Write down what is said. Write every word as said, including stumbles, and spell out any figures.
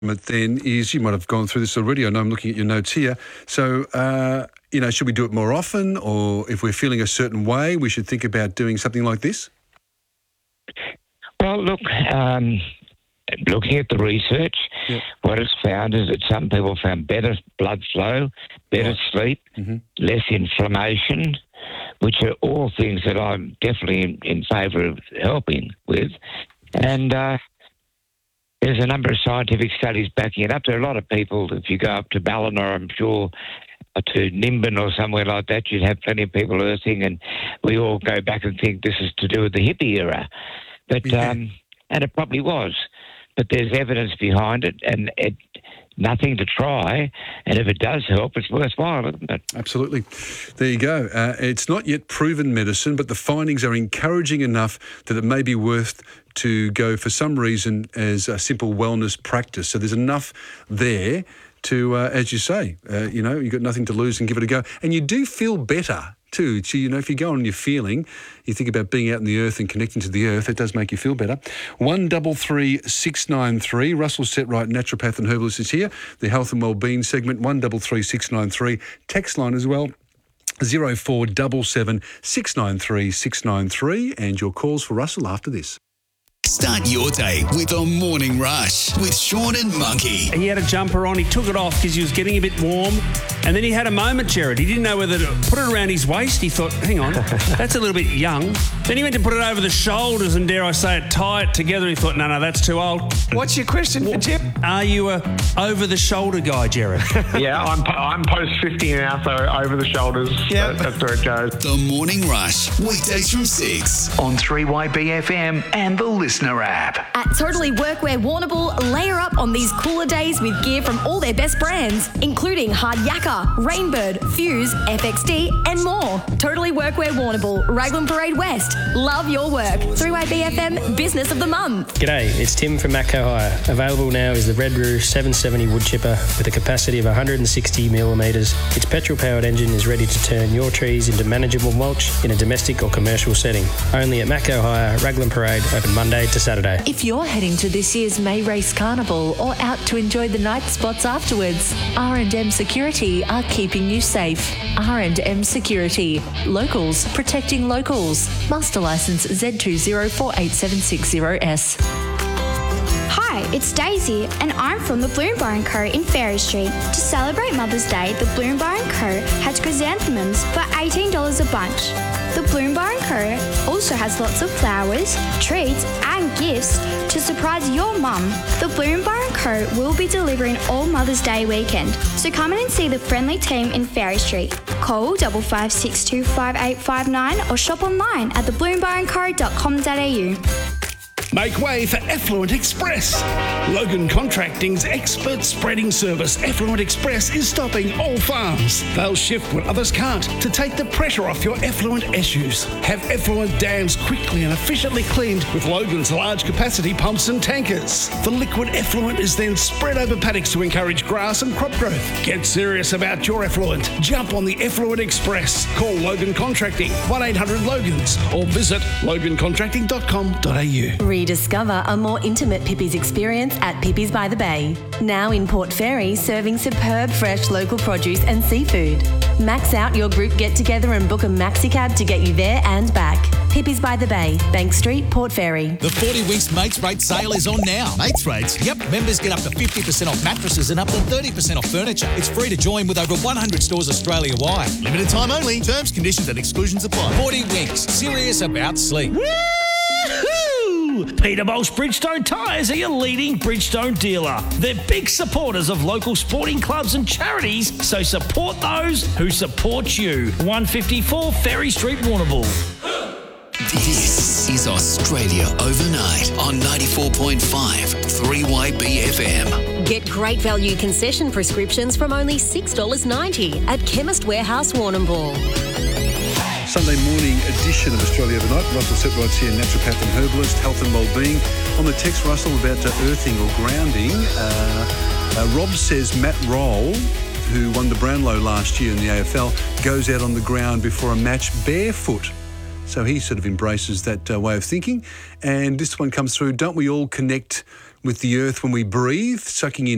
then is, you might have gone through this already. I know I'm looking at your notes here. So, uh, you know, should we do it more often, or if we're feeling a certain way, we should think about doing something like this? Well, look, um, looking at the research, yep. what it's found is that some people found better blood flow, better right. sleep, mm-hmm. less inflammation, which are all things that I'm definitely in, in favour of helping with. And uh, there's a number of scientific studies backing it up. There are a lot of people, if you go up to Ballina, I'm sure, or to Nimbin or somewhere like that, you'd have plenty of people earthing, and we all go back and think this is to do with the hippie era. But yeah. um, and it probably was. But there's evidence behind it, and it nothing to try. And if it does help, it's worthwhile, isn't it? Absolutely. There you go. Uh, it's not yet proven medicine, but the findings are encouraging enough that it may be worth to go for some reason as a simple wellness practice. So there's enough there to, uh, as you say, uh, you know, you've got nothing to lose and give it a go. And you do feel better too. So, you know, if you go on your feeling, you think about being out in the earth and connecting to the earth, it does make you feel better. One double three six nine three. Russell Setright, naturopath and herbalist, is here. The health and wellbeing segment, one double three six nine three. Text line as well, zero four seven seven six nine three six nine three. And your calls for Russell after this. Start your day with the Morning Rush with Sean and Monkey. He had a jumper on. He took it off because he was getting a bit warm. And then he had a moment, Jared. He didn't know whether to put it around his waist. He thought, hang on, that's a little bit young. Then he went to put it over the shoulders and, dare I say it, tie it together. He thought, no, no, that's too old. What's your question for Jim? Are you a over-the-shoulder guy, Jared? Yeah, I'm I'm post fifty now, so over the shoulders. Yeah, that, that's where it goes. The Morning Rush, weekdays from six on three Y B F M and the Listener app. At Totally Workwear Warrnambool, layer up on these cooler days with gear from all their best brands, including Hard Yakka, Rainbird, Fuse, F X D, and more. Totally Workwear Warrnambool, Raglan Parade West. Love your work. three Y B F M Business of the Month. G'day, it's Tim from Macco Hire. Available now is the Red Roof seven seventy wood chipper with a capacity of one hundred sixty millimetres. Its petrol-powered engine is ready to turn your trees into manageable mulch in a domestic or commercial setting. Only at Macco Hire, Raglan Parade, open Monday to Saturday. If you're heading to this year's May Race Carnival or out to enjoy the night spots afterwards, R and M Security are keeping you safe. R and M Security. Locals protecting locals. Master licence Z two zero four eight seven six zero S. Hi, it's Daisy, and I'm from the Bloom Bar and Co in Ferry Street. To celebrate Mother's Day, the Bloom Bar and Co has chrysanthemums for eighteen dollars a bunch. The Bloom Bar and Co also has lots of flowers, treats, and gifts to surprise your mum. The Bloom Bar and Co will be delivering all Mother's Day weekend, so come in and see the friendly team in Ferry Street. Call five five six two five eight five nine or shop online at the bloom bar and co dot com dot a u. Make way for Effluent Express. Logan Contracting's expert spreading service, Effluent Express, is stopping all farms. They'll shift what others can't to take the pressure off your effluent issues. Have effluent dams quickly and efficiently cleaned with Logan's large capacity pumps and tankers. The liquid effluent is then spread over paddocks to encourage grass and crop growth. Get serious about your effluent. Jump on the Effluent Express. Call Logan Contracting, one eight hundred Logans, or visit logan contracting dot com dot a u. Rediscover a more intimate Pippi's experience at Pippi's by the Bay. Now in Port Fairy, serving superb fresh local produce and seafood. Max out your group get-together and book a maxi cab to get you there and back. Pippi's by the Bay, Bank Street, Port Fairy. The forty Winks Mates Rate sale is on now. Mates Rates? Yep. Members get up to fifty percent off mattresses and up to thirty percent off furniture. It's free to join with over one hundred stores Australia-wide. Limited time only. Terms, conditions and exclusions apply. forty Winks. Serious about sleep. Peterbosch Bridgestone Tyres are your leading Bridgestone dealer. They're big supporters of local sporting clubs and charities, so support those who support you. one fifty-four Ferry Street, Warrnambool. This is Australia Overnight on ninety-four point five three Y B F M. Get great value concession prescriptions from only six dollars ninety at Chemist Warehouse, Warrnambool. Sunday morning edition of Australia Overnight. Russell Setright's here, naturopath and herbalist, health and wellbeing. On the text, Russell, about uh, earthing or grounding. Uh, uh, Rob says Matt Roll, who won the Brownlow last year in the A F L, goes out on the ground before a match barefoot. So he sort of embraces that uh, way of thinking. And this one comes through, don't we all connect with the earth when we breathe, sucking in